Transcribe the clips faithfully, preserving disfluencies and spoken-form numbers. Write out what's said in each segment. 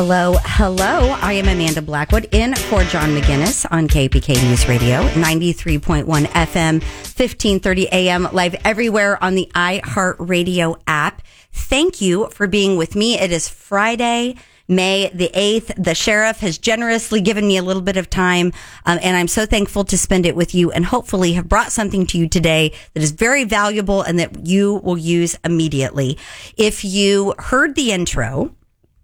Hello, hello. I am Amanda Blackwood in for John McGinnis on K P K News Radio, ninety-three point one F M, fifteen thirty A M, live everywhere on the iHeartRadio app. Thank you for being with me. It is Friday, May the eighth. The sheriff has generously given me a little bit of time, um, and I'm so thankful to spend it with you and hopefully have brought something to you today that is very valuable and that you will use immediately. If you heard the intro,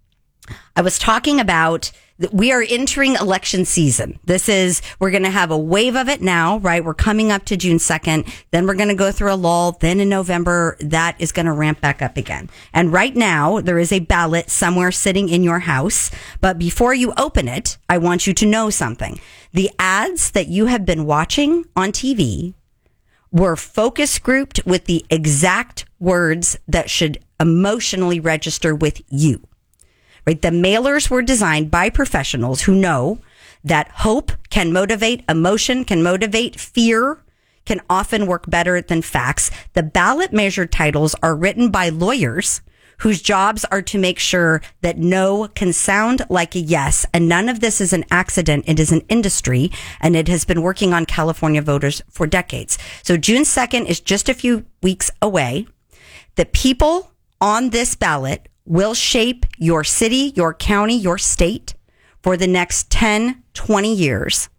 I was talking about that we are entering election season. This is, we're going to have a wave of it now, right? We're coming up to June second. Then we're going to go through a lull. Then in November, that is going to ramp back up again. And right now, there is a ballot somewhere sitting in your house. But before you open it, I want you to know something. The ads that you have been watching on T V were focus grouped with the exact words that should emotionally register with you. Right? The mailers were designed by professionals who know that hope can motivate, emotion can motivate, fear can often work better than facts. The ballot measure titles are written by lawyers whose jobs are to make sure that no can sound like a yes. And none of this is an accident. It is an industry, and it has been working on California voters for decades. So June second is just a few weeks away. The people on this ballot will shape your city, your county, your state for the next ten, twenty years.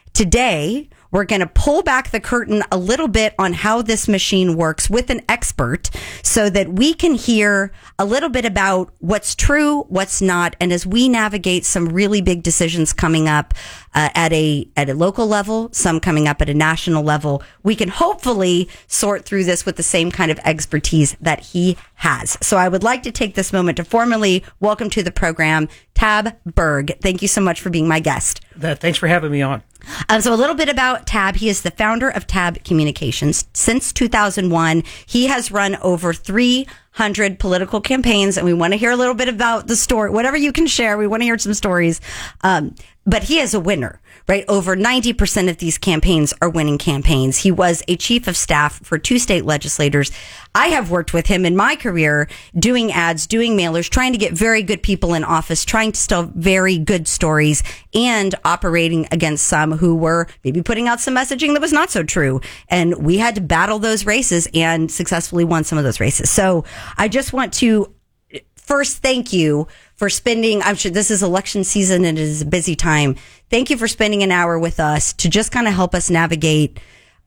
Today, we're going to pull back the curtain a little bit on how this machine works with an expert so that we can hear a little bit about what's true, what's not, and as we navigate some really big decisions coming up uh, at a at a local level, some coming up at a national level, we can hopefully sort through this with the same kind of expertise that he has. So I would like to take this moment to formally welcome to the program Tab Berg. Thank you so much for being my guest. That, thanks for having me on. Um, so a little bit about Tab. He is the founder of Tab Communications. Since two thousand one, he has run over three hundred political campaigns, and we want to hear a little bit about the story. Whatever you can share, we want to hear some stories. Um, but he is a winner, right? Over ninety percent of these campaigns are winning campaigns. He was a chief of staff for two state legislators. I have worked with him in my career doing ads, doing mailers, trying to get very good people in office, trying to tell very good stories, and operating against some who were maybe putting out some messaging that was not so true. And we had to battle those races and successfully won some of those races. So I just want to first thank you for spending, I'm sure this is election season and it is a busy time. Thank you for spending an hour with us to just kind of help us navigate.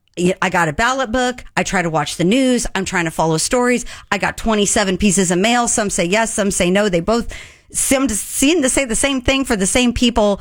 I got a ballot book. I try to watch the news. I'm trying to follow stories. I got twenty-seven pieces of mail. Some say yes, some say no. They both seem to, seem to say the same thing for the same people.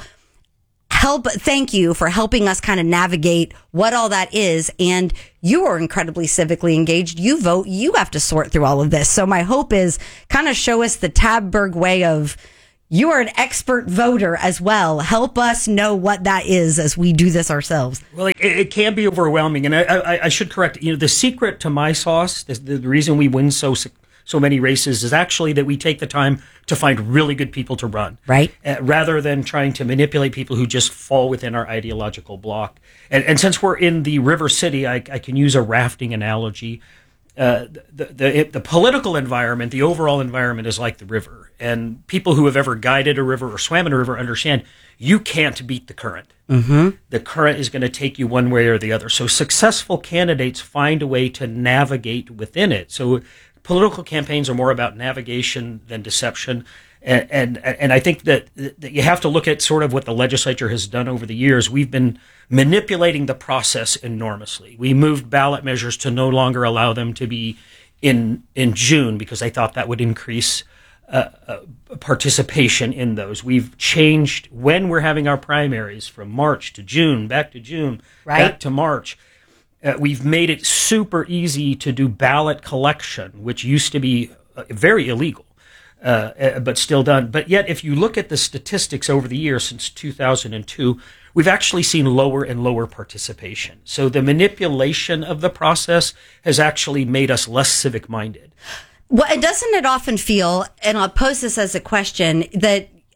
Help, thank you for helping us kind of navigate what all that is. And you are incredibly civically engaged. You vote. You have to sort through all of this. So my hope is kind of show us the Tab Berg way of, you are an expert voter as well. Help us know what that is as we do this ourselves. Well, it, it can be overwhelming. And I, I, I should correct, you know, the secret to my sauce, the, the reason we win so so many races is actually that we take the time to find really good people to run. Right. Uh, rather than trying to manipulate people who just fall within our ideological block. And, and since we're in the River City, I, I can use a rafting analogy. Uh, the, the, the political environment, the overall environment is like the river. And people who have ever guided a river or swam in a river understand you can't beat the current. Mm-hmm. The current is going to take you one way or the other. So successful candidates find a way to navigate within it. So political campaigns are more about navigation than deception. And, and and I think that, that you have to look at sort of what the legislature has done over the years. We've been manipulating the process enormously. We moved ballot measures to no longer allow them to be in in June because they thought that would increase uh, uh, participation in those. We've changed when we're having our primaries from March to June, back to June, right. back to March. Uh, we've made it super easy to do ballot collection, which used to be uh, very illegal. Uh, but still done. But yet, if you look at the statistics over the years since two thousand two, we've actually seen lower and lower participation. So the manipulation of the process has actually made us less civic-minded. Well, and doesn't it often feel, and I'll pose this as a question, that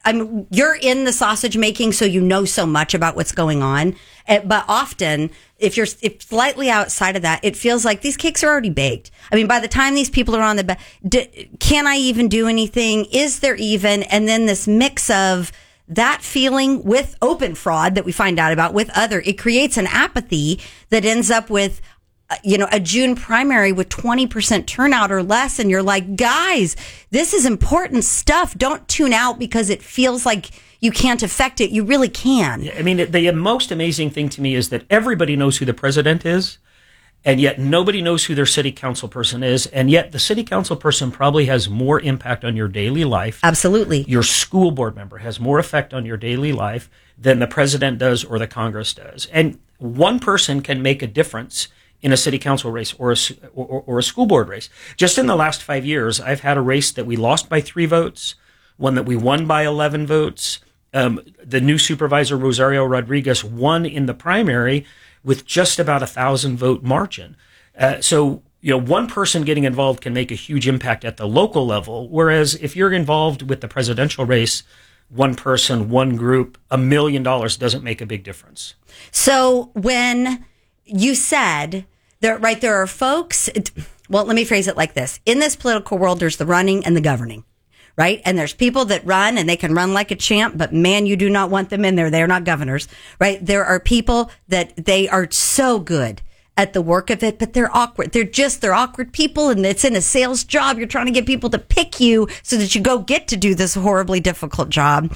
I mean, you're in the sausage making, so you know so much about what's going on. But often, if you're if slightly outside of that, it feels like these cakes are already baked. I mean, by the time these people are on the, ba- d- can I even do anything? Is there even? And then this mix of that feeling with open fraud that we find out about with other, it creates an apathy that ends up with, you know, a June primary with twenty percent turnout or less. And you're like, guys, this is important stuff. Don't tune out because it feels like you can't affect it. You really can. I mean, the most amazing thing to me is that everybody knows who the president is, and yet nobody knows who their city council person is. And yet the city council person probably has more impact on your daily life. Absolutely. Your school board member has more effect on your daily life than the president does or the Congress does. And one person can make a difference in a city council race or a, or, or a school board race. Just in the last five years, I've had a race that we lost by three votes, one that we won by eleven votes. Um, the new supervisor, Rosario Rodriguez, won in the primary with just about a thousand vote margin. Uh, so, you know, one person getting involved can make a huge impact at the local level. Whereas if you're involved with the presidential race, one person, one group, a million dollars doesn't make a big difference. So when you said there, right, there are folks, well, let me phrase it like this. In this political world, there's the running and the governing, right? And there's people that run and they can run like a champ, but man, you do not want them in there. They're not governors, right? There are people that they are so good at the work of it, but they're awkward. They're just, they're awkward people, and it's in a sales job. You're trying to get people to pick you so that you go get to do this horribly difficult job.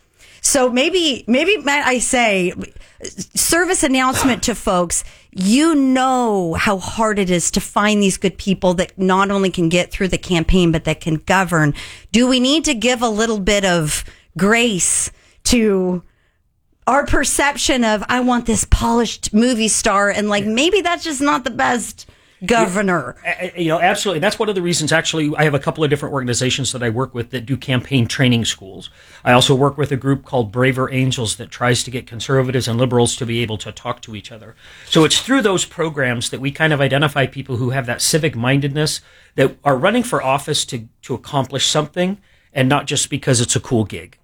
So maybe, maybe might I say, service announcement to folks, you know how hard it is to find these good people that not only can get through the campaign, but that can govern. Do we need to give a little bit of grace to our perception of, I want this polished movie star, and like, maybe that's just not the best governor? You know, absolutely. That's one of the reasons, actually, I have a couple of different organizations that I work with that do campaign training schools. I also work with a group called Braver Angels that tries to get conservatives and liberals to be able to talk to each other. So it's through those programs that we kind of identify people who have that civic mindedness, that are running for office to, to accomplish something, and not just because it's a cool gig.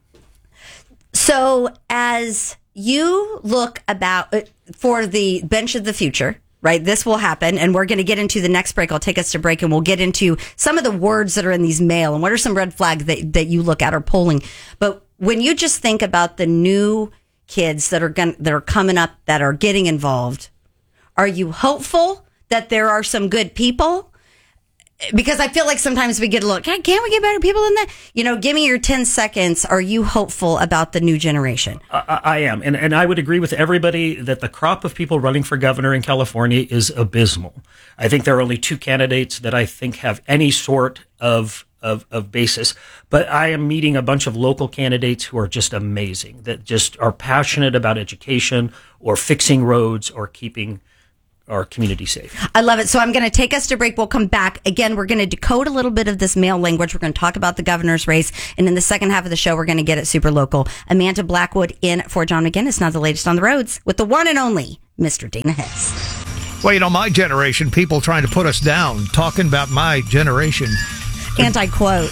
So as you look about for the bench of the future, right? This will happen, and we're going to get into the next break. I'll take us to break, and we'll get into some of the words that are in these mail and what are some red flags that, that you look at or polling. But when you just think about the new kids that are going that are coming up that are getting involved, are you hopeful that there are some good people? Because I feel like sometimes we get a look, can't we get better people than that? You know, give me your ten seconds. Are you hopeful about the new generation? I, I am. And, and I would agree with everybody that the crop of people running for governor in California is abysmal. I think there are only two candidates that I think have any sort of, of, of basis. But I am meeting a bunch of local candidates who are just amazing, that just are passionate about education or fixing roads or keeping our community safe. I love it. So I'm going to take us to break. We'll come back. Again, we're going to decode a little bit of this mail language. We're going to talk about the governor's race. And in the second half of the show, we're going to get it super local. Amanda Blackwood in for John McGinnis. Now the latest on the roads with the one and only Mister Dana Hess. Well, you know, my generation, people trying to put us down, talking about my generation. Anti-quote.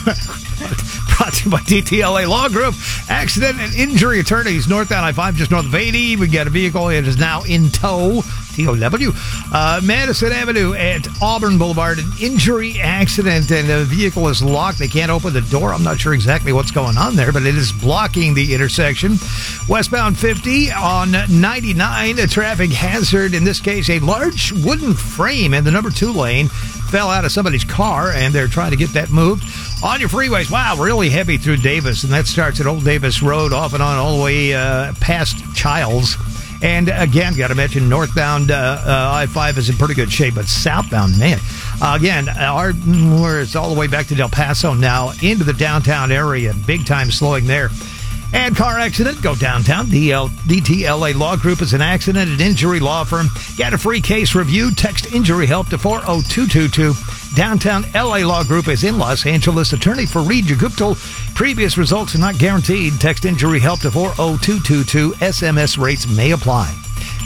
Brought to you by D T L A Law Group. Accident and injury attorneys, northbound I five, just north of eighty. We got a vehicle. It is now in tow. T O W. Uh, Madison Avenue at Auburn Boulevard. An injury accident, and the vehicle is locked. They can't open the door. I'm not sure exactly what's going on there, but it is blocking the intersection. Westbound fifty on ninety-nine. A traffic hazard. In this case, a large wooden frame in the number two lane fell out of somebody's car, and they're trying to get that moved. On your freeways, wow, really heavy through Davis, and that starts at Old Davis Road, off and on all the way uh, past Childs. And again, got to mention northbound uh, uh, I five is in pretty good shape, but southbound, man. Uh, again, our, where it's all the way back to Del Paso now, into the downtown area, big time slowing there. And car accident, go downtown. D T L A Law Group is an accident and injury law firm. Get a free case review. Text injury help to four oh two two two. Downtown L A Law Group is in Los Angeles. Attorney Fareed Jaguptal. Previous results are not guaranteed. Text injury help to four oh two two two. S M S rates may apply.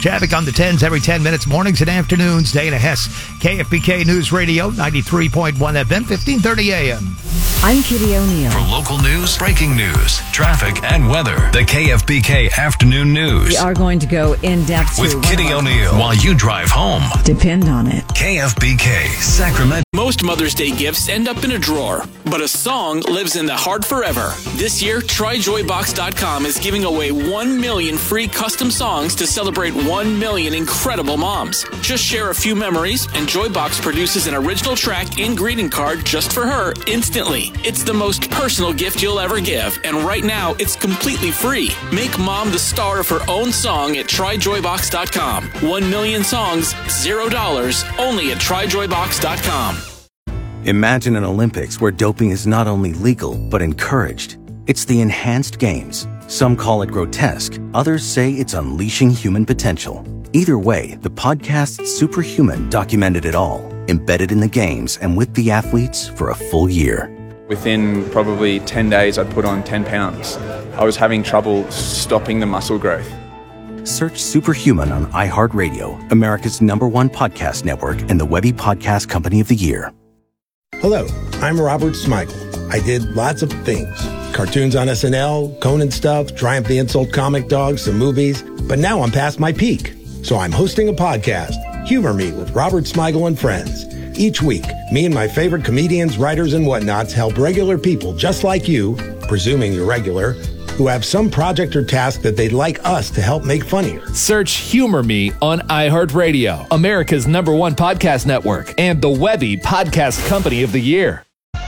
Traffic on the tens every ten minutes, mornings and afternoons. Dana Hess, K F B K News Radio, ninety-three point one F M, fifteen thirty A M. I'm Kitty O'Neill. For local news, breaking news, traffic, and weather, the K F B K Afternoon News. We are going to go in depth with Kitty O'Neill while you drive home. Depend on it. K F B K, Sacramento. Most Mother's Day gifts end up in a drawer, but a song lives in the heart forever. This year, try joy box dot com is giving away one million free custom songs to celebrate one million incredible moms. Just share a few memories, and Joybox produces an original track and greeting card just for her instantly. It's the most personal gift you'll ever give, and right now, it's completely free. Make mom the star of her own song at try joy box dot com. One million songs, zero dollars, only at try joy box dot com. Imagine an Olympics where doping is not only legal, but encouraged. It's the enhanced games. Some call it grotesque. Others say it's unleashing human potential. Either way, the podcast Superhuman documented it all, embedded in the games and with the athletes for a full year. Within probably ten days, I'd put on ten pounds. I was having trouble stopping the muscle growth. Search Superhuman on iHeartRadio, America's number one podcast network and the Webby Podcast Company of the Year. Hello, I'm Robert Smigel. I did lots of things. Cartoons on S N L, Conan stuff, Triumph the Insult comic dogs, some movies. But now I'm past my peak. So I'm hosting a podcast, Humor Me with Robert Smigel and Friends. Each week, me and my favorite comedians, writers, and whatnots help regular people just like you, presuming you're regular, who have some project or task that they'd like us to help make funnier. Search Humor Me on iHeartRadio, America's number one podcast network, and the Webby Podcast Company of the Year.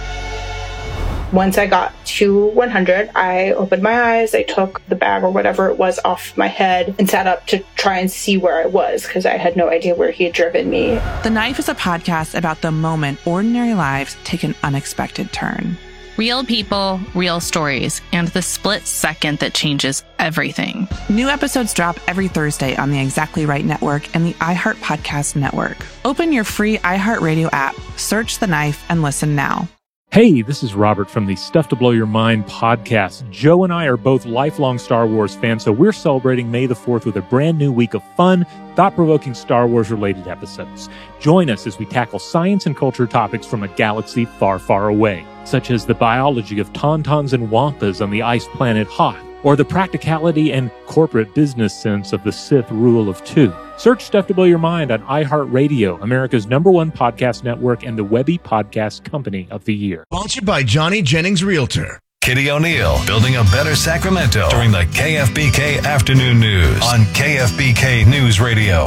Once I got to one hundred, I opened my eyes, I took the bag or whatever it was off my head and sat up to try and see where I was because I had no idea where he had driven me. The Knife is a podcast about the moment ordinary lives take an unexpected turn. Real people, real stories, and the split second that changes everything. New episodes drop every Thursday on the Exactly Right Network and the iHeart Podcast Network. Open your free iHeartRadio app, search The Knife, and listen now. Hey, this is Robert from the Stuff to Blow Your Mind podcast. Joe and I are both lifelong Star Wars fans, so we're celebrating May the fourth with a brand new week of fun, thought-provoking Star Wars-related episodes. Join us as we tackle science and culture topics from a galaxy far, far away, such as the biology of tauntauns and wampas on the ice planet Hoth, or the practicality and corporate business sense of the Sith rule of two. Search Stuff to Blow Your Mind on iHeartRadio, America's number one podcast network and the Webby Podcast Company of the Year. Sponsored by Johnny Jennings Realtor. Kitty O'Neill, building a better Sacramento during the K F B K Afternoon News on K F B K News Radio.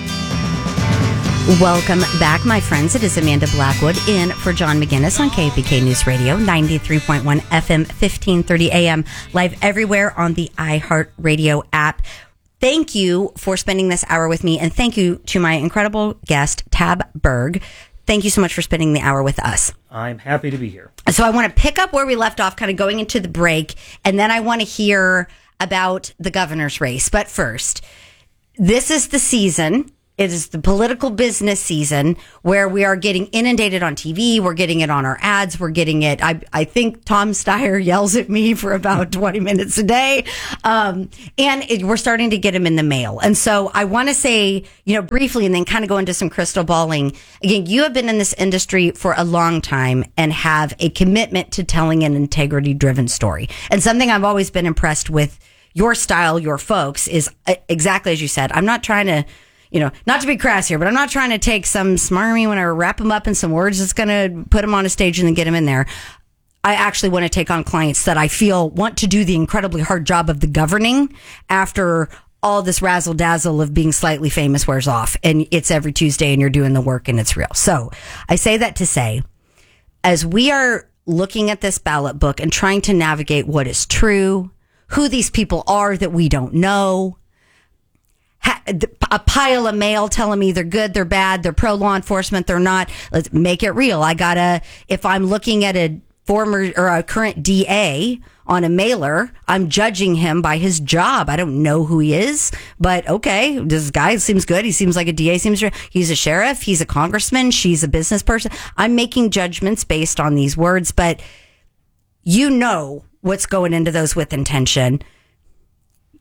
Welcome back, my friends. It is Amanda Blackwood in for John McGinnis on K F B K News Radio, ninety-three point one F M, fifteen thirty A M, live everywhere on the iHeartRadio app. Thank you for spending this hour with me, and thank you to my incredible guest, Tab Berg. Thank you so much for spending the hour with us. I'm happy to be here. So I want to pick up where we left off, kind of going into the break, and then I want to hear about the governor's race. But first, this is the season. It is the political business season where we are getting inundated on T V. We're getting it on our ads. We're getting it. I, I think Tom Steyer yells at me for about twenty minutes a day. Um, and it, we're starting to get him in the mail. And so I want to say, you know, briefly and then kind of go into some crystal balling. Again, you have been in this industry for a long time and have a commitment to telling an integrity driven story. And something I've always been impressed with your style, your folks, is exactly as you said. I'm not trying to, you know, not to be crass here, but I'm not trying to take some smarmy when I wrap them up in some words that's going to put them on a stage and then get them in there. I actually want to take on clients that I feel want to do the incredibly hard job of the governing after all this razzle dazzle of being slightly famous wears off. And it's every Tuesday and you're doing the work and it's real. So I say that to say, as we are looking at this ballot book and trying to navigate what is true, who these people are that we don't know, a pile of mail telling me they're good, they're bad, they're pro law enforcement, they're not. Let's make it real. I gotta, if I'm looking at a former or a current D A on a mailer, I'm judging him by his job. I don't know who he is, but okay, this guy seems good. He seems like a D A, seems, he's a sheriff, he's a congressman, she's a business person. I'm making judgments based on these words, but you know what's going into those with intention.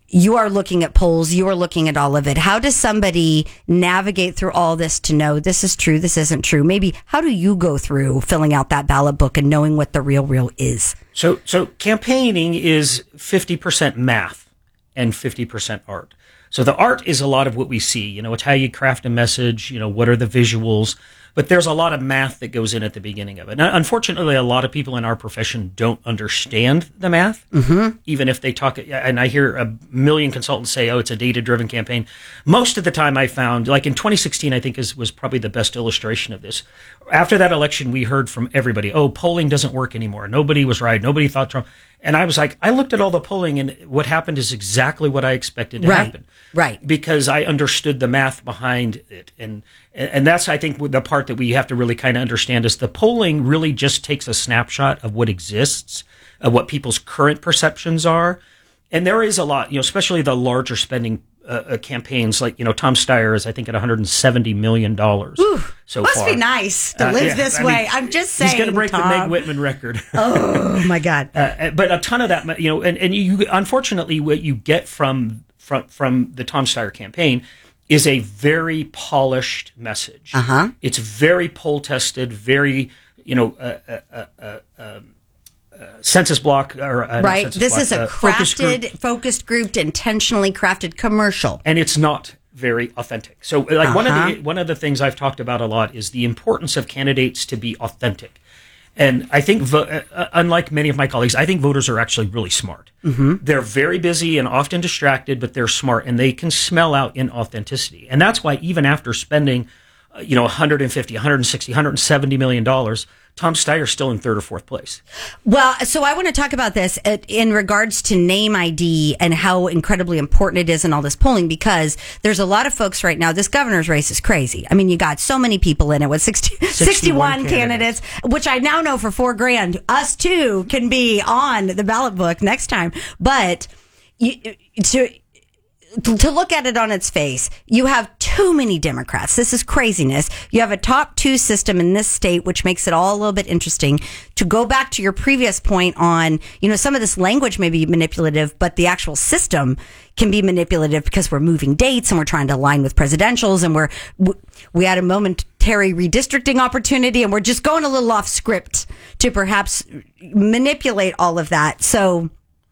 you are looking at polls, you are looking at all of it. How does somebody navigate through all this to know this is true, this isn't true? Maybe how do you go through filling out that ballot book and knowing what the real, real is? So, so campaigning is fifty percent math and fifty percent art. So the art is a lot of what we see. You know, it's how you craft a message, you know, what are the visuals, but there's a lot of math that goes in at the beginning of it. Now, unfortunately, a lot of people in our profession don't understand the math, mm-hmm. even if they talk, and I hear a million consultants say, oh, it's a data-driven campaign. Most of the time I found, like in twenty sixteen, I think is, was probably the best illustration of this. After that election, we heard from everybody, oh, polling doesn't work anymore. Nobody was right. Nobody thought Trump. And I was like, I looked at all the polling, and what happened is exactly what I expected to right. happen. Right. Because I understood the math behind it. And and that's, I think, the part that we have to really kind of understand is the polling really just takes a snapshot of what exists, of what people's current perceptions are. And there is a lot, you know, especially the larger spending uh, campaigns, like, you know, Tom Steyer is, I think, at one hundred seventy million dollars Ooh, so must far. Must be nice to live uh, yeah, this I way. Mean, I'm just saying, he's going to break Tom. the Meg Whitman record. Oh, my God. Uh, but a ton of that, you know, and, and you, unfortunately, what you get from, from, from the Tom Steyer campaign is a very polished message. Uh-huh. It's very poll tested, very, you know, uh, uh, uh, uh, um, uh, census block or uh, right. Census this block, is a uh, crafted, focus group. focused grouped, intentionally crafted commercial, and it's not very authentic. So, like uh-huh. one of the one of the things I've talked about a lot is the importance of candidates to be authentic. And I think, vo- uh, unlike many of my colleagues, I think voters are actually really smart. Mm-hmm. They're very busy and often distracted, but they're smart, and they can smell out inauthenticity. And that's why even after spending, uh, you know, one hundred fifty, one hundred sixty, one hundred seventy million dollars, Tom Steyer's still in third or fourth place. Well, so I want to talk about this in regards to name I D and how incredibly important it is in all this polling, because there's a lot of folks right now. This governor's race is crazy. I mean, you got so many people in it with sixty, sixty-one candidates, which I now know for four grand, us too can be on the ballot book next time. But you, to... To look at it on its face, you have too many Democrats. This is craziness. You have a top two system in this state, which makes it all a little bit interesting. To go back to your previous point on, you know, some of this language may be manipulative, but the actual system can be manipulative because we're moving dates and we're trying to align with presidentials, and we're, we had a momentary redistricting opportunity, and we're just going a little off script to perhaps manipulate all of that. So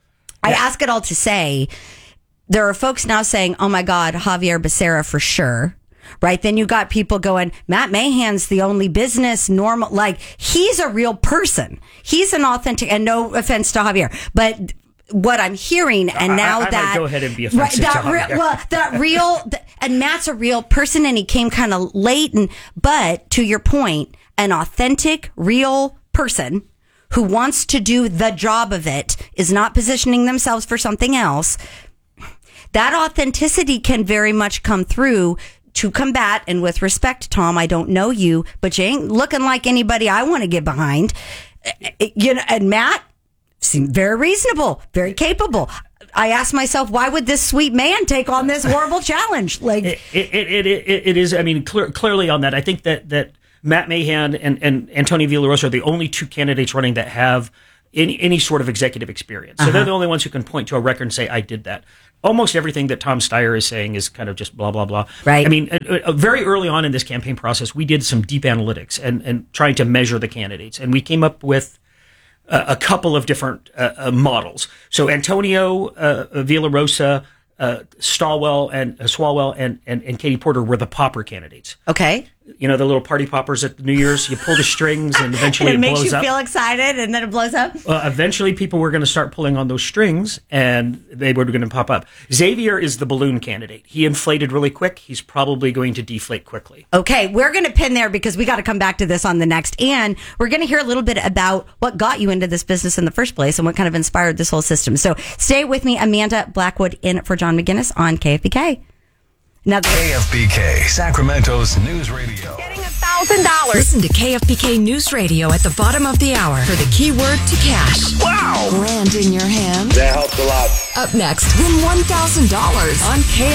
I yeah. ask it all to say, there are folks now saying, oh my God, Javier Becerra for sure. Right? Then you got people going, Matt Mahan's the only business normal. Like, he's a real person. He's an authentic, and no offense to Javier, but what I'm hearing, and now I, I that might go ahead and be offensive right, that to Javier. Re- well, that real, and Matt's a real person, and he came kind of late, and but to your point, an authentic, real person who wants to do the job of it, is not positioning themselves for something else. That authenticity can very much come through to combat. And with respect, Tom, I don't know you, but you ain't looking like anybody I want to get behind. You know, and Matt seemed very reasonable, very capable. I asked myself, why would this sweet man take on this horrible challenge? Like it, it, it, it, it is. I mean, clear, clearly on that, I think that that Matt Mahan and, and Antonio Villaraigosa are the only two candidates running that have any any sort of executive experience. So uh-huh. they're the only ones who can point to a record and say, I did that. Almost everything that Tom Steyer is saying is kind of just blah, blah, blah. Right. I mean, uh, uh, very early on in this campaign process, we did some deep analytics and, and trying to measure the candidates. And we came up with uh, a couple of different uh, uh, models. So Antonio uh, Villaraigosa, uh, Stallwell, and uh, Swalwell, and, and, and Katie Porter were the popper candidates. Okay. You know, the little party poppers at New Year's, you pull the strings and eventually and it, it blows makes you up. feel excited and then it blows up. Uh, eventually people were going to start pulling on those strings and they were going to pop up. Xavier is the balloon candidate. He inflated really quick. He's probably going to deflate quickly. Okay, we're going to pin there because we got to come back to this on the next. And we're going to hear a little bit about what got you into this business in the first place and what kind of inspired this whole system. So stay with me, Amanda Blackwood in for John McGinnis on K F B K. Now the- K F B K, Sacramento's news radio. Getting a thousand dollars. Listen to K F B K News Radio at the bottom of the hour for the keyword to cash. Wow. Grand in your hand. That helps a lot. Up next, win one thousand dollars on K F B K.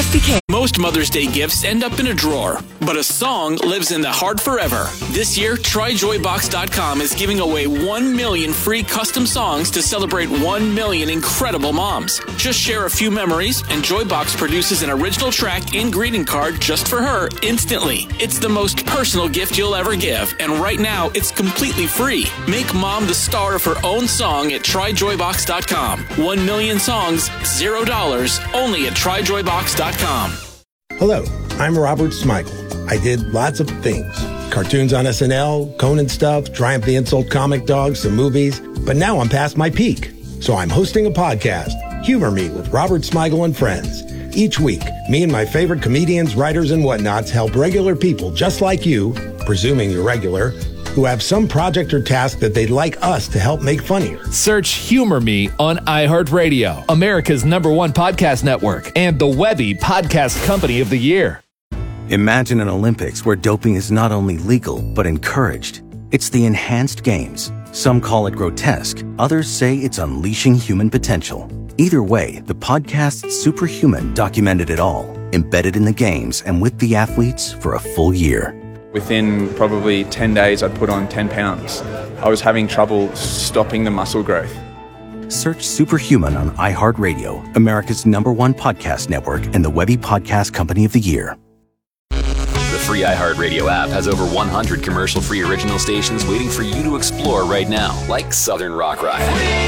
Most Mother's Day gifts end up in a drawer, but a song lives in the heart forever. This year, try joy box dot com is giving away one million free custom songs to celebrate one million incredible moms. Just share a few memories, and Joybox produces an original track and greeting card just for her instantly. It's the most personal gift you'll ever give, and right now, it's completely free. Make mom the star of her own song at try joy box dot com. One million songs, zero dollars, only at try joy box dot com. Hello, I'm Robert Smigel. I did lots of things. Cartoons on S N L, Conan stuff, Triumph the Insult comic dog, some movies. But now I'm past my peak. So I'm hosting a podcast, Humor Me with Robert Smigel and Friends. Each week, me and my favorite comedians, writers, and whatnots help regular people just like you, presuming you're regular, who have some project or task that they'd like us to help make funnier. Search Humor Me on iHeartRadio, America's number one podcast network, and the Webby Podcast Company of the Year. Imagine an Olympics where doping is not only legal, but encouraged. It's the enhanced games. Some call it grotesque. Others say it's unleashing human potential. Either way, the podcast Superhuman documented it all, embedded in the games and with the athletes for a full year. Within probably ten days, I'd put on ten pounds. I was having trouble stopping the muscle growth. Search Superhuman on iHeartRadio, America's number one podcast network and the Webby Podcast Company of the Year. The free iHeartRadio app has over one hundred commercial-free original stations waiting for you to explore right now, like Southern Rock Ride.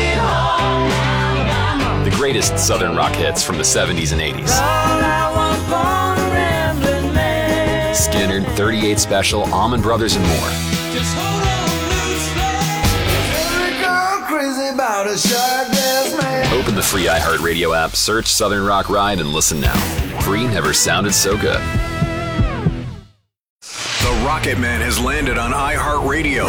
The greatest Southern rock hits from the seventies and eighties. Skinner, thirty-eight Special, Allman Brothers, and more. Open the free iHeartRadio app, search Southern Rock Ride, and listen now. Free never sounded so good. The Rocket Man has landed on iHeartRadio.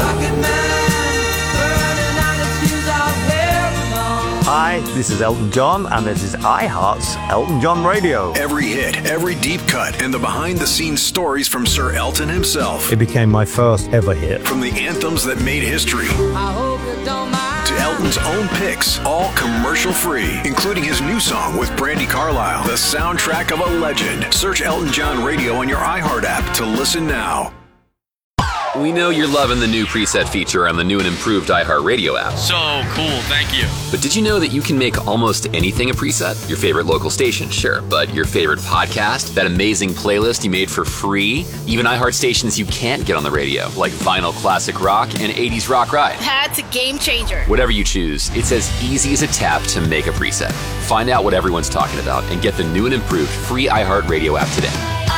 Hi, this is Elton John, and this is iHeart's Elton John Radio. Every hit, every deep cut, and the behind-the-scenes stories from Sir Elton himself. It became my first ever hit. From the anthems that made history to Elton's own picks, all commercial-free, including his new song with Brandi Carlile, the soundtrack of a legend. Search Elton John Radio on your iHeart app to listen now. We know you're loving the new preset feature on the new and improved iHeartRadio app. So cool, thank you. But did you know that you can make almost anything a preset? Your favorite local station, sure, but your favorite podcast, that amazing playlist you made for free, even iHeart stations you can't get on the radio, like Vinyl Classic Rock and eighties Rock Ride. That's a game changer. Whatever you choose, it's as easy as a tap to make a preset. Find out what everyone's talking about and get the new and improved free iHeartRadio app today.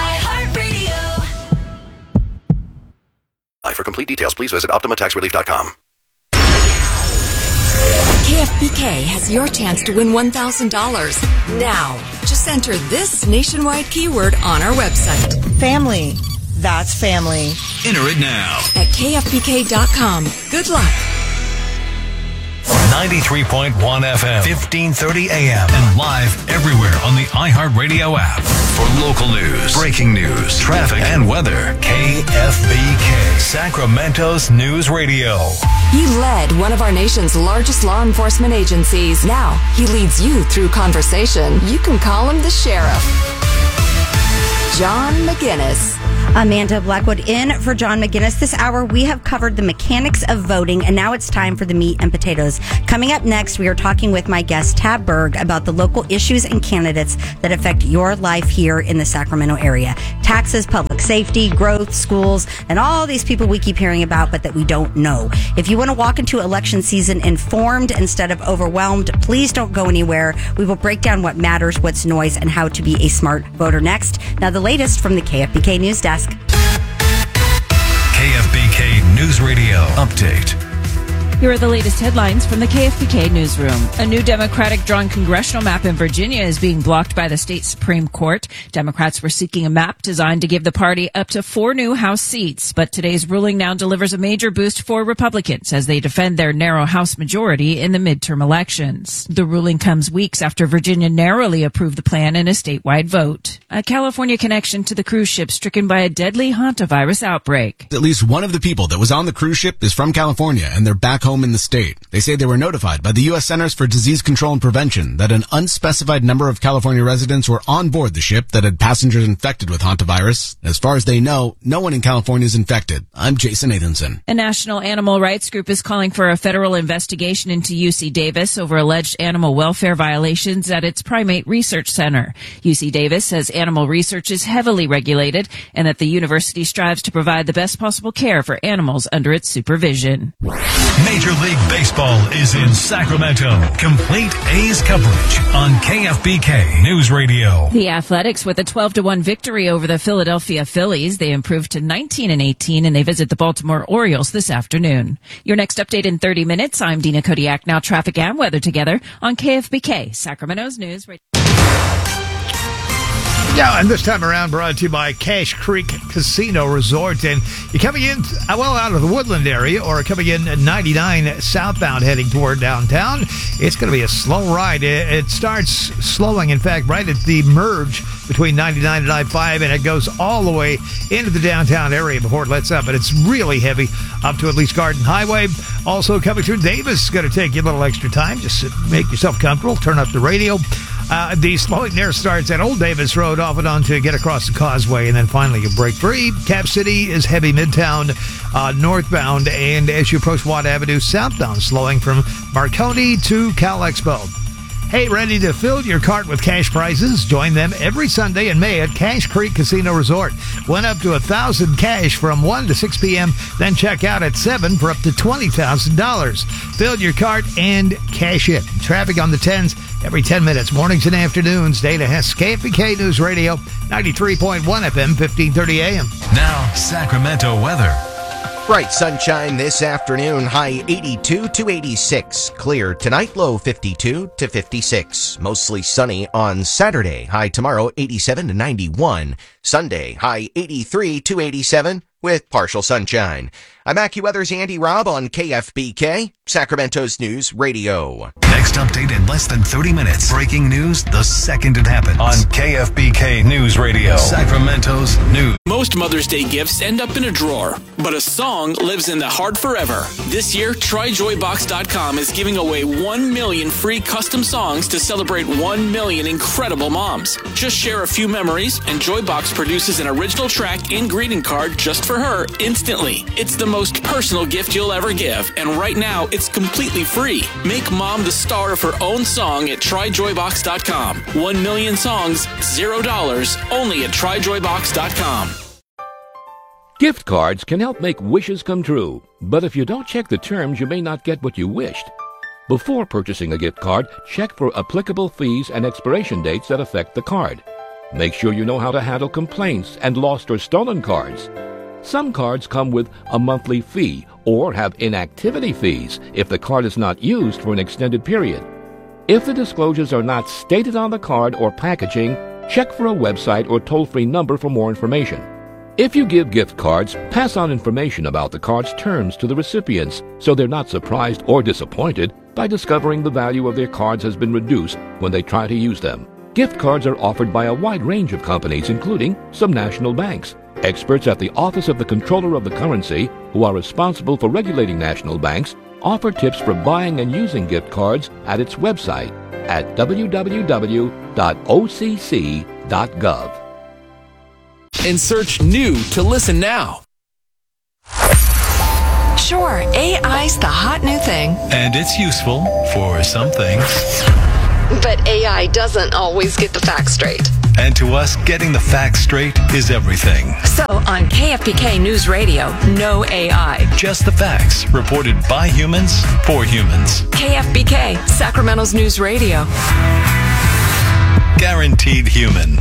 For complete details, please visit Optima Tax Relief dot com. K F B K has your chance to win one thousand dollars. Now, just enter this nationwide keyword on our website. Family. That's family. Enter it now. At K F B K dot com. Good luck. ninety-three point one F M, fifteen thirty A M, and live everywhere on the iHeartRadio app. For local news, breaking news, traffic, and weather, K F B K, Sacramento's News Radio. He led one of our nation's largest law enforcement agencies. Now, he leads you through conversation. You can call him the sheriff. John McGinnis. Amanda Blackwood in for John McGinnis. This hour, we have covered the mechanics of voting, and now it's time for the meat and potatoes. Coming up next, we are talking with my guest, Tab Berg, about the local issues and candidates that affect your life here in the Sacramento area. Taxes, public safety, growth, schools, and all these people we keep hearing about, but that we don't know. If you want to walk into election season informed instead of overwhelmed, please don't go anywhere. We will break down what matters, what's noise, and how to be a smart voter next. Now, the latest from the K F B K News Desk. K F B K News Radio Update. Here are the latest headlines from the K F B K newsroom. A new Democratic-drawn congressional map in Virginia is being blocked by the state Supreme Court. Democrats were seeking a map designed to give the party up to four new House seats, but today's ruling now delivers a major boost for Republicans as they defend their narrow House majority in the midterm elections. The ruling comes weeks after Virginia narrowly approved the plan in a statewide vote. A California connection to the cruise ship stricken by a deadly hantavirus outbreak. At least one of the people that was on the cruise ship is from California, and they're back home in the state. They say they were notified by the U S Centers for Disease Control and Prevention that an unspecified number of California residents were on board the ship that had passengers infected with hantavirus. As far as they know, no one in California is infected. I'm Jason Nathanson. A national animal rights group is calling for a federal investigation into U C Davis over alleged animal welfare violations at its primate research center. U C Davis says animal research is heavily regulated and that the university strives to provide the best possible care for animals under its supervision. Major League Baseball is in Sacramento. Complete A's coverage on K F B K News Radio. The Athletics with a twelve to one victory over the Philadelphia Phillies. They improved to nineteen and eighteen, and they visit the Baltimore Orioles this afternoon. Your next update in thirty minutes. I'm Dina Kodiak. Now traffic and weather together on K F B K, Sacramento's News Radio. Yeah, and this time around brought to you by Cache Creek Casino Resort. And you're coming in, well, out of the Woodland area or coming in at ninety-nine southbound heading toward downtown. It's going to be a slow ride. It, it starts slowing, in fact, right at the merge between ninety-nine and I five, and it goes all the way into the downtown area before it lets up. But it's really heavy up to at least Garden Highway. Also coming through Davis is going to take you a little extra time. Just sit, make yourself comfortable. Turn up the radio. Uh, the slowing there starts at Old Davis Road off and on to get across the causeway, and then finally you break free. Cap City is heavy Midtown uh, northbound, and as you approach Watt Avenue southbound, slowing from Marconi to Cal Expo. Hey, ready to fill your cart with cash prizes? Join them every Sunday in May at Cache Creek Casino Resort. Win up to one thousand cash from one to six p.m., then check out at seven for up to twenty thousand dollars. Fill your cart and cash it. Traffic on the tens every ten minutes, mornings and afternoons. Dana Hess, K F B K News Radio, ninety-three point one F M, fifteen thirty A M. Now, Sacramento weather. Bright sunshine this afternoon, high eighty-two to eighty-six. Clear tonight, low fifty-two to fifty-six. Mostly sunny on Saturday, high tomorrow eighty-seven to ninety-one. Sunday, high eighty-three to eighty-seven with partial sunshine. I'm AccuWeather's Andy Robb on K F B K, Sacramento's News Radio. Next update in less than thirty minutes. Breaking news the second it happens on K F B K News Radio, Sacramento's News. Most Mother's Day gifts end up in a drawer, but a song lives in the heart forever. This year, Try Joy Box dot com is giving away one million free custom songs to celebrate one million incredible moms. Just share a few memories, and Joybox produces an original track and greeting card just for her instantly. It's the most personal gift you'll ever give, and right now it's completely free. Make mom the star of her own song at Try Joy Box dot com. One million songs, zero dollars, only at Try Joy Box dot com. Gift cards can help make wishes come true, but if you don't check the terms, you may not get what you wished. Before purchasing a gift card, check for applicable fees and expiration dates that affect the card. Make sure you know how to handle complaints and lost or stolen cards. Some cards come with a monthly fee or have inactivity fees if the card is not used for an extended period. If the disclosures are not stated on the card or packaging, check for a website or toll-free number for more information. If you give gift cards, pass on information about the card's terms to the recipients so they're not surprised or disappointed by discovering the value of their cards has been reduced when they try to use them. Gift cards are offered by a wide range of companies, including some national banks. Experts at the Office of the Comptroller of the Currency, who are responsible for regulating national banks, offer tips for buying and using gift cards at its website at w w w dot o c c dot gov. And search new to listen now. Sure, A I's the hot new thing. And it's useful for some things. But A I doesn't always get the facts straight. And to us, getting the facts straight is everything. So on K F B K News Radio, no A I. Just the facts, reported by humans, for humans. K F B K, Sacramento's News Radio. Guaranteed human.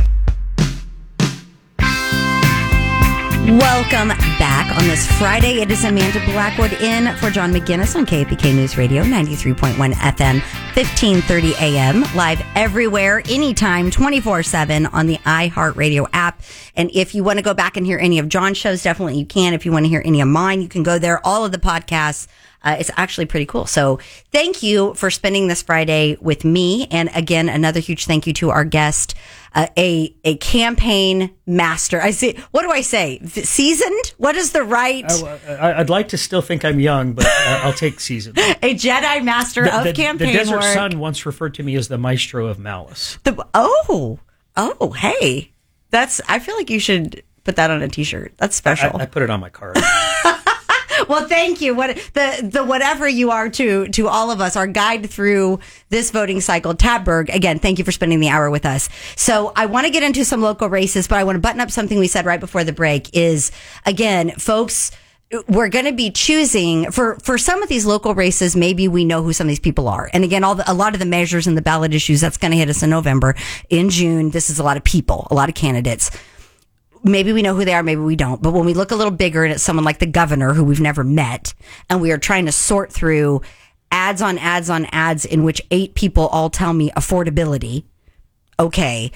Welcome back on this Friday. It is Amanda Blackwood in for John McGinnis on K F B K News Radio, ninety-three point one F M, fifteen thirty A M, live everywhere, anytime, twenty-four seven on the iHeartRadio app. And if you want to go back and hear any of John's shows, definitely you can. If you want to hear any of mine, you can go there. All of the podcasts. Uh, it's actually pretty cool. So thank you for spending this Friday with me. And again, another huge thank you to our guest, a, a a campaign master. I see. What do I say? Seasoned? What is the right? I, I'd like to still think I'm young, but uh, I'll take seasoned. A Jedi master the, of the, campaign The Desert work. Sun once referred to me as the maestro of malice. The, oh, oh, hey, that's. I feel like you should put that on a T-shirt. That's special. I, I put it on my card. Well, thank you. What the the whatever you are to to all of us, our guide through this voting cycle. Tab Berg, again, thank you for spending the hour with us. So I want to get into some local races, but I want to button up something we said right before the break. Is again, folks, we're going to be choosing for for some of these local races. Maybe we know who some of these people are, and again, all the, a lot of the measures and the ballot issues that's going to hit us in November. In June, this is a lot of people, a lot of candidates. Maybe we know who they are, maybe we don't. But when we look a little bigger and it's someone like the governor who we've never met, and we are trying to sort through ads on ads on ads in which eight people all tell me affordability. Okay.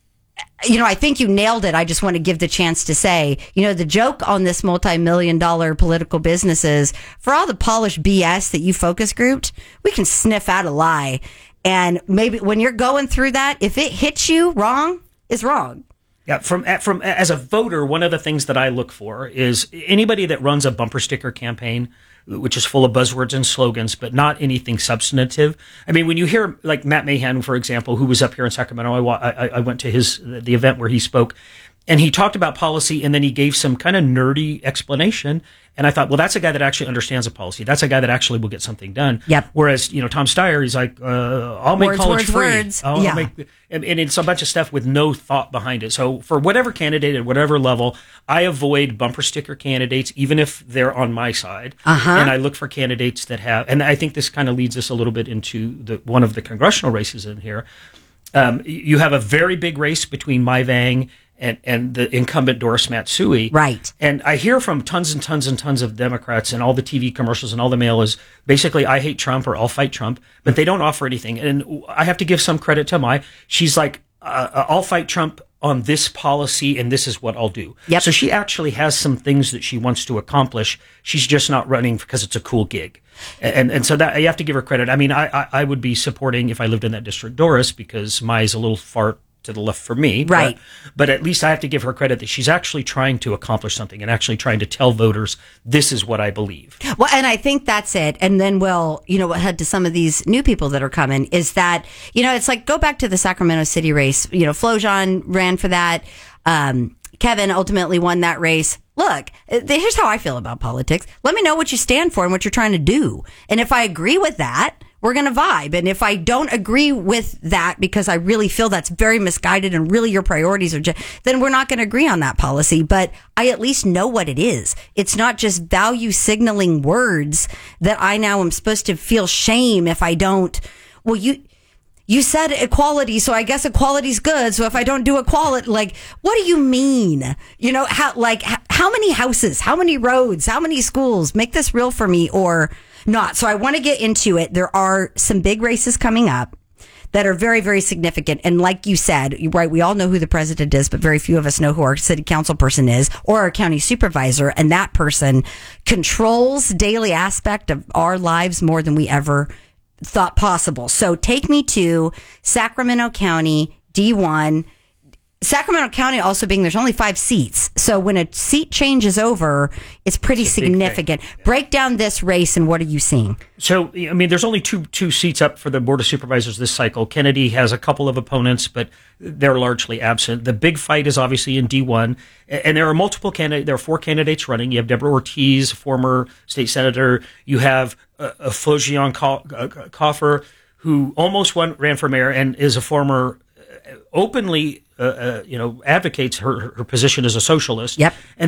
You know, I think you nailed it. I just want to give the chance to say, you know, the joke on this multi-million dollar political business is for all the polished B S that you focus grouped, we can sniff out a lie. And maybe when you're going through that, if it hits you wrong, it's wrong. Yeah, from from as a voter, one of the things that I look for is anybody that runs a bumper sticker campaign, which is full of buzzwords and slogans, but not anything substantive. I mean, when you hear like Matt Mahan, for example, who was up here in Sacramento, I, I, I went to his the event where he spoke, and he talked about policy, and then he gave some kind of nerdy explanation. And I thought, well, that's a guy that actually understands a policy. That's a guy that actually will get something done. Yep. Whereas, you know, Tom Steyer, he's like, uh, I'll make words, college words, free. Words. I'll, yeah. I'll make, and, and it's a bunch of stuff with no thought behind it. So for whatever candidate at whatever level, I avoid bumper sticker candidates, even if they're on my side. Uh-huh. And I look for candidates that have, and I think this kind of leads us a little bit into the one of the congressional races in here. Um, you have a very big race between Mai Vang and, and the incumbent Doris Matsui. Right. And I hear from tons and tons and tons of Democrats, and all the T V commercials and all the mail is basically, I hate Trump or I'll fight Trump, but they don't offer anything. And I have to give some credit to Mai. She's like, uh, I'll fight Trump on this policy, and this is what I'll do. Yep. So she actually has some things that she wants to accomplish. She's just not running because it's a cool gig. And and so that you have to give her credit. I mean, I, I, I would be supporting, if I lived in that district, Doris, because Mai's a little far to the left for me. Right. But, but at least I have to give her credit that she's actually trying to accomplish something and actually trying to tell voters, this is what I believe. Well, and I think that's it. And then we'll, you know, what head to some of these new people that are coming is that, you know, it's like, go back to the Sacramento City race. You know, Flojon ran for that. Um, Kevin ultimately won that race. Look, here's how I feel about politics. Let me know what you stand for and what you're trying to do. And if I agree with that, we're going to vibe. And if I don't agree with that because I really feel that's very misguided and really your priorities are just, then we're not going to agree on that policy. But I at least know what it is. It's not just value signaling words that I now am supposed to feel shame if I don't. Well, you, you said equality, so I guess equality's good. So if I don't do equality, like, what do you mean? You know, how, like, how many houses, how many roads, how many schools? Make this real for me or not. So I want to get into it. There are some big races coming up that are very, very significant. And like you said, right, we all know who the president is, but very few of us know who our city council person is or our county supervisor. And that person controls daily aspect of our lives more than we ever thought possible. So take me to Sacramento County, D one. Sacramento County also being there's only five seats. So when a seat changes over, it's pretty it's significant. Break down this race and what are you seeing? So, I mean, there's only two two seats up for the Board of Supervisors this cycle. Kennedy has a couple of opponents, but they're largely absent. The big fight is obviously in D one, and there are multiple candidates. There are four candidates running. You have Deborah Ortiz, former state senator. You have uh, a Flojion Coffer, who almost won, ran for mayor and is a former uh, openly Uh, uh, you know, advocates her her position as a socialist. Yep. And